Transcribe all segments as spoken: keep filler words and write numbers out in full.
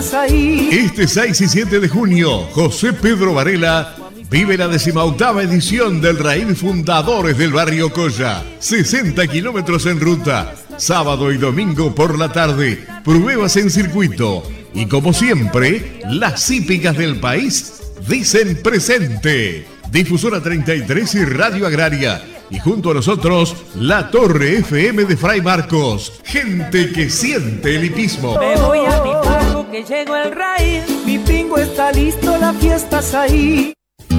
estás ahí. Este seis y siete de junio, José Pedro Varela vive la decimoctava edición del Raíl Fundadores del Barrio Colla. sesenta kilómetros en ruta, sábado y domingo por la tarde, pruebas en circuito. Y como siempre, las hípicas del país dicen presente. Difusora treinta y tres y Radio Agraria. Y junto a nosotros, la Torre F M de Fray Marcos. Gente que siente el hipismo. Me voy a mi pago que llegó el raíl. Mi pingo está listo, la fiesta es ahí.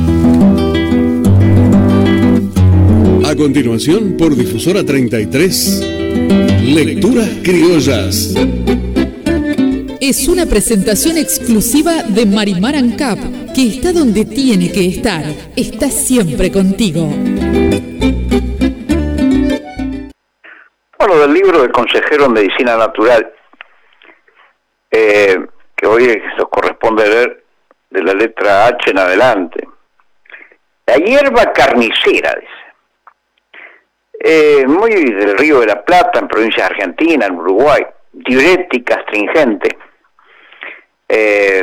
A continuación, por Difusora treinta y tres, Lecturas Criollas. Es una presentación exclusiva de Marimar Ancap, que está donde tiene que estar. Está siempre contigo. Bueno, del libro del consejero en Medicina Natural, eh, que hoy nos corresponde leer de la letra H en adelante. La hierba carnicera, dice. Eh, muy del Río de la Plata, en provincia de Argentina, en Uruguay. Diurética, astringente. Eh,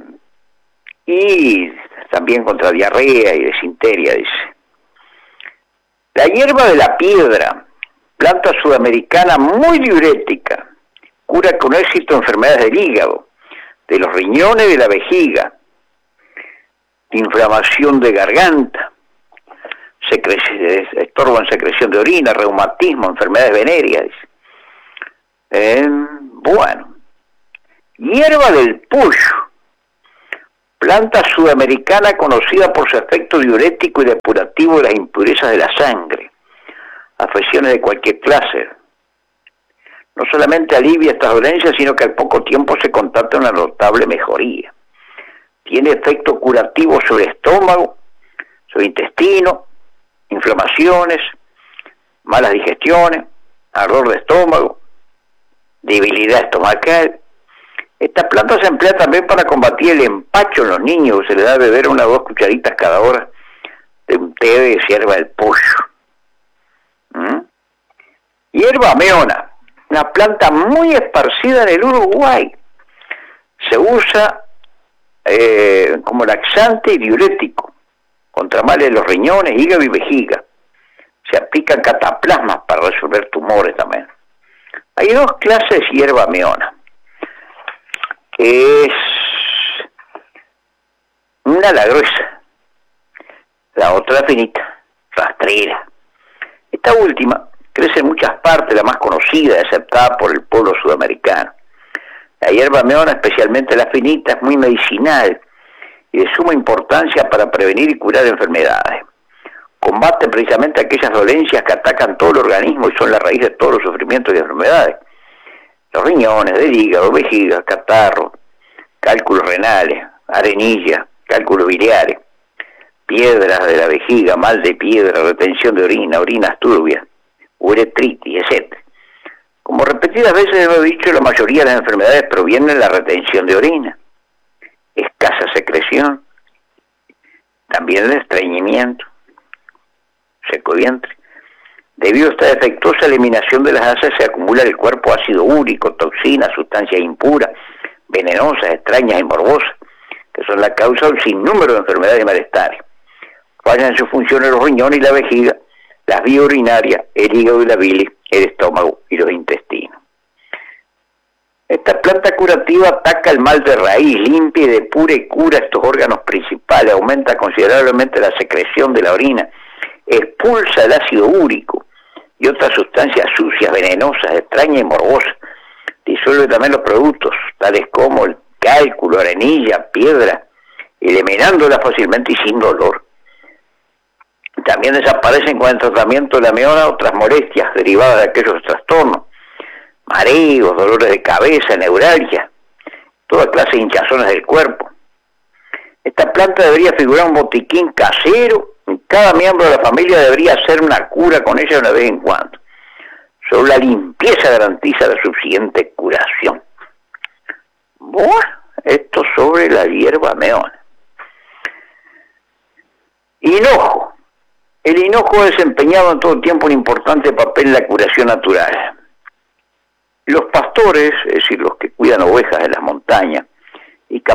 y también contra diarrea y desinteria, dice. La hierba de la piedra, planta sudamericana muy diurética, cura con éxito enfermedades del hígado, de los riñones y de la vejiga, inflamación de garganta, secre- estorbo en secreción de orina, reumatismo, enfermedades venéreas. Eh, bueno, hierba del puyo, planta sudamericana conocida por su efecto diurético y depurativo de las impurezas de la sangre, afecciones de cualquier clase. No solamente alivia estas dolencias, sino que al poco tiempo se constata una notable mejoría. Tiene efecto curativo sobre el estómago, sobre el intestino, inflamaciones, malas digestiones, ardor de estómago, debilidad estomacal. Esta planta se emplea también para combatir el empacho en los niños. Se le da a beber una o dos cucharitas cada hora de un té de hierba del puyo. ¿Mm? Hierba meona, una planta muy esparcida en el Uruguay. Se usa eh, como laxante y diurético contra males de los riñones, hígado y vejiga. Se aplican cataplasmas para resolver tumores también. Hay dos clases de hierba meona. Es una la gruesa, la otra la finita, rastrera. Esta última crece en muchas partes, la más conocida y aceptada por el pueblo sudamericano. La hierba meona, especialmente la finita, es muy medicinal y de suma importancia para prevenir y curar enfermedades. Combate precisamente aquellas dolencias que atacan todo el organismo y son la raíz de todos los sufrimientos y enfermedades. Los riñones, del hígado, vejiga, catarro, cálculos renales, arenilla, cálculos biliares, piedras de la vejiga, mal de piedra, retención de orina, orinas turbias, uretritis, etcétera. Como repetidas veces hemos dicho, la mayoría de las enfermedades provienen de la retención de orina, escasa secreción, también el estreñimiento, seco vientre. Debido a esta defectuosa eliminación de las heces se acumula en el cuerpo ácido úrico, toxinas, sustancias impuras, venenosas, extrañas y morbosas, que son la causa de un sinnúmero de enfermedades y malestares. Fallan en sus funciones los riñones y la vejiga, las vías urinarias, el hígado y la bilis, el estómago y los intestinos. Esta planta curativa ataca el mal de raíz, limpia y depura y cura estos órganos principales, aumenta considerablemente la secreción de la orina, expulsa el ácido úrico y otras sustancias sucias, venenosas, extrañas y morbosas. Disuelve también los productos, tales como el cálculo, arenilla, piedra, eliminándola fácilmente y sin dolor. También desaparecen con el tratamiento de la meona otras molestias derivadas de aquellos trastornos, mareos, dolores de cabeza, neuralgia, toda clase de hinchazones del cuerpo. Esta planta debería figurar un botiquín casero. Cada miembro de la familia debería hacer una cura con ella una vez en cuando. Solo la limpieza garantiza la subsiguiente curación. Bueno, esto sobre la hierba meona. Hinojo. El hinojo ha desempeñado en todo tiempo un importante papel en la curación natural. Los pastores, es decir, los que cuidan ovejas en las montañas,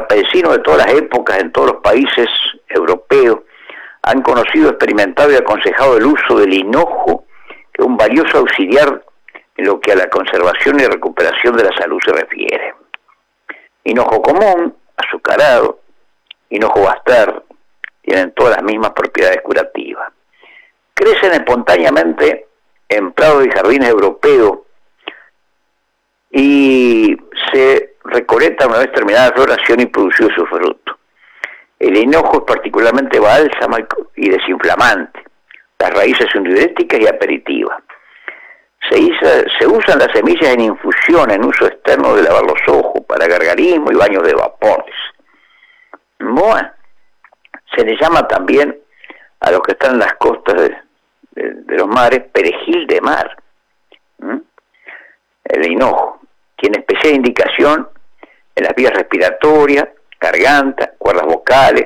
campesinos de todas las épocas en todos los países europeos han conocido, experimentado y aconsejado el uso del hinojo, que es un valioso auxiliar en lo que a la conservación y recuperación de la salud se refiere. Hinojo común, azucarado, hinojo bastar, tienen todas las mismas propiedades curativas. Crecen espontáneamente en prados y jardines europeos y se recolectan una vez terminada la floración y producido su fruto. El hinojo es particularmente bálsamo y desinflamante. Las raíces son diuréticas y aperitivas. Se, hizo, se usan las semillas en infusión, en uso externo de lavar los ojos, para gargarismo y baños de vapores. Bueno, se le llama también a los que están en las costas de, de, de los mares perejil de mar. ¿Mm? El hinojo tiene especial indicación en las vías respiratorias, garganta, cuerdas vocales,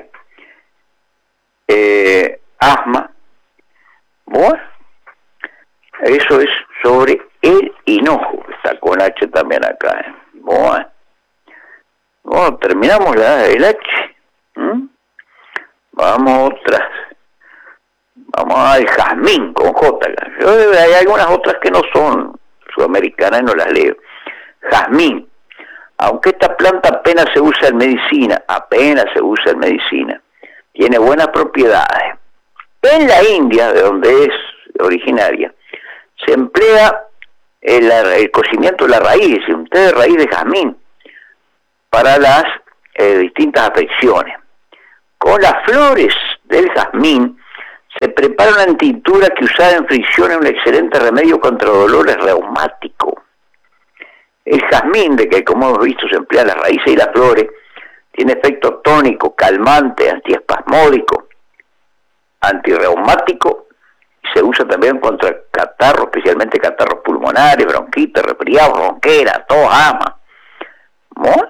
eh, asma. Bueno, eso es sobre el hinojo, está con H también acá. ¿eh? Bueno, bueno, terminamos la el H. ¿Mm? Vamos a otras. Vamos al jazmín con J. Yo, hay algunas otras que no son sudamericanas y no las leo. Jazmín. Aunque esta planta apenas se usa en medicina, apenas se usa en medicina, tiene buenas propiedades. En la India, de donde es originaria, se emplea el, el cocimiento de la raíz, un té de raíz de jazmín, para las eh, distintas afecciones. Con las flores del jazmín se prepara una tintura que usada en fricción es un excelente remedio contra dolores reumáticos. El jazmín, de que como hemos visto se emplean las raíces y las flores, tiene efecto tónico, calmante, antiespasmódico, antirreumático, y se usa también contra catarro, especialmente catarros pulmonares, bronquitis, resfriados, ronquera, tos, asma. ¿No?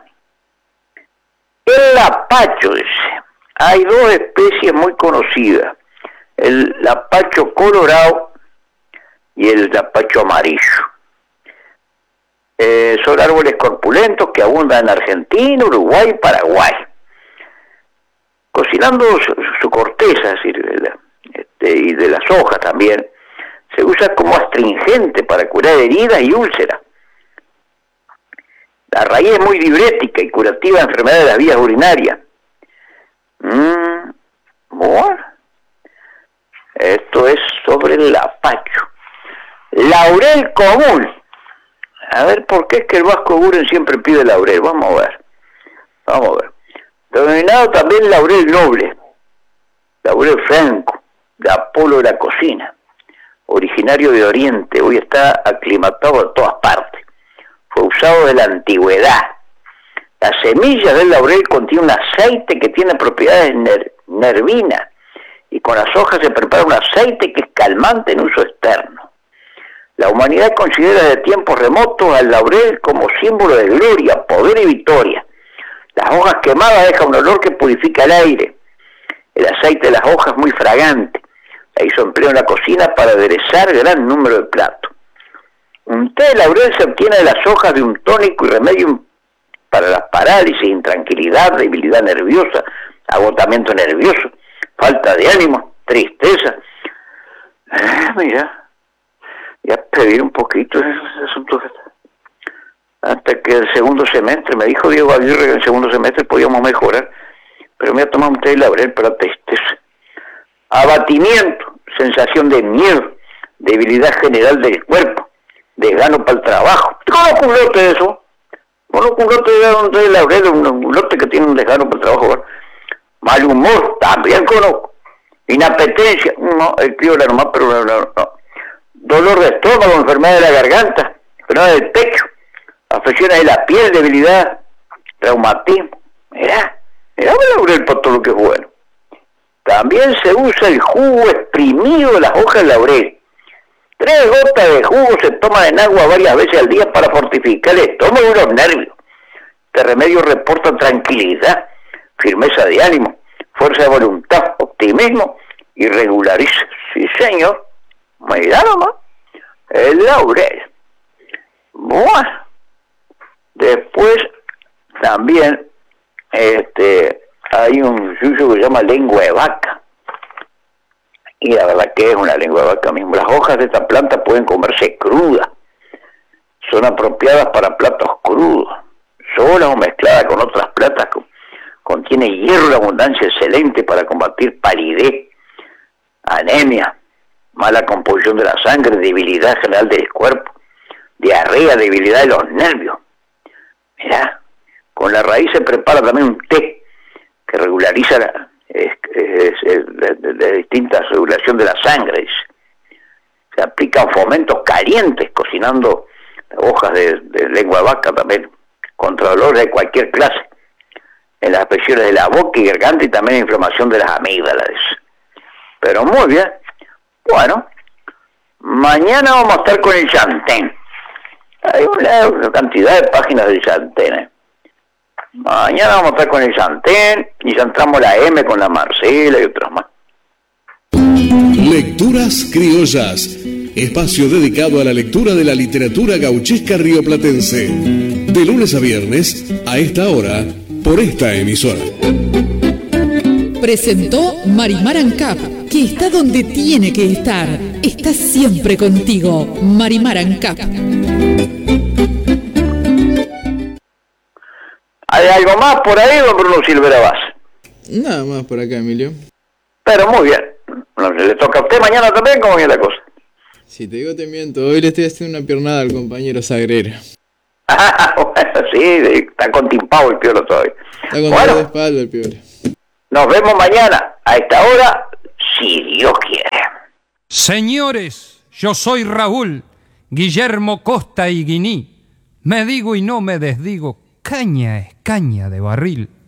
El lapacho, dice, hay dos especies muy conocidas, el lapacho colorado y el lapacho amarillo. Eh, son árboles corpulentos que abundan en Argentina, Uruguay y Paraguay. Cocinando su, su corteza, es decir, de la, este, y de las hojas también, se usa como astringente para curar heridas y úlceras. La raíz es muy diurética y curativa de enfermedades de las vías urinarias. Mm, bueno, esto es sobre el lapacho. Laurel común. A ver, ¿por qué es que el Vasco Guren siempre pide laurel? Vamos a ver. Vamos a ver. Denominado también laurel noble, laurel franco, de Apolo de la cocina, originario de Oriente, hoy está aclimatado en todas partes. Fue usado de la antigüedad. Las semillas del laurel contienen un aceite que tiene propiedades ner nervinas, y con las hojas se prepara un aceite que es calmante en uso externo. La humanidad considera desde tiempos remotos al laurel como símbolo de gloria, poder y victoria. Las hojas quemadas dejan un olor que purifica el aire. El aceite de las hojas es muy fragante. La hizo empleo en la cocina para aderezar gran número de platos. Un té de laurel se obtiene de las hojas de un tónico y remedio para las parálisis, intranquilidad, debilidad nerviosa, agotamiento nervioso, falta de ánimo, tristeza. Ah, mira. Y a pedir un poquito ese asunto. Hasta que el segundo semestre, me dijo Diego Aguirre que en el segundo semestre podíamos mejorar, pero me ha tomado un té de laurel para tristeza. Abatimiento, sensación de miedo, debilidad general del cuerpo, desgano para el trabajo. ¿Conozco un lote de eso? Conozco un lote de un té de laurel, un lote que tiene un desgano para el trabajo. Mal humor, también conozco. Inapetencia, no, el piola nomás, pero no, no, no. Dolor de estómago, enfermedad de la garganta, enfermedad del pecho, afecciones de la piel, debilidad, reumatismo. Mirá, mirá el laurel para todo lo que es bueno. También se usa el jugo exprimido de las hojas de laurel. Tres gotas de jugo se toman en agua varias veces al día para fortificar el estómago y los nervios. Este remedio reporta tranquilidad, firmeza de ánimo, fuerza de voluntad, optimismo y regulariza. Sí, señor. Mirá nomás, el laurel. Bueno, después también este, hay un yuyo que se llama lengua de vaca. Y la verdad que es una lengua de vaca mismo. Las hojas de esta planta pueden comerse crudas. Son apropiadas para platos crudos. Solas o mezcladas con otras plantas. Contiene hierro de abundancia excelente para combatir palidez, anemia, mala composición de la sangre, debilidad general del cuerpo, diarrea, debilidad de los nervios. Mirá, con la raíz se prepara también un té que regulariza la, es, es, es, de, de, de distinta regulación de la sangre. Dice. Se aplican fomentos calientes cocinando hojas de, de lengua de vaca también contra dolores de cualquier clase en las afecciones de la boca y garganta y también inflamación de las amígdalas. Pero muy bien. Bueno, mañana vamos a estar con el Chantén. Hay una, una cantidad de páginas del Chantén. ¿eh? Mañana vamos a estar con el Chantén y ya entramos la M con la Marcela y otros más. Lecturas Criollas, espacio dedicado a la lectura de la literatura gauchesca rioplatense. De lunes a viernes, a esta hora, por esta emisora. Presentó Marimar Ancap, que está donde tiene que estar. Está siempre contigo, Marimar Ancap. ¿Hay algo más por ahí, don Bruno Silvera Vaz? Nada más por acá, Emilio. Pero muy bien. ¿Le toca a usted mañana también? ¿Cómo viene la cosa? Si te digo te miento, hoy le estoy haciendo una piernada al compañero Sagrera. Ah, bueno, sí, está contimpado el piolo todavía. Está con bueno, de espalda el piole. Nos vemos mañana a esta hora, si Dios quiere. Señores, yo soy Raúl, Guillermo Costa y Guiní. Me digo y no me desdigo, caña es caña de barril.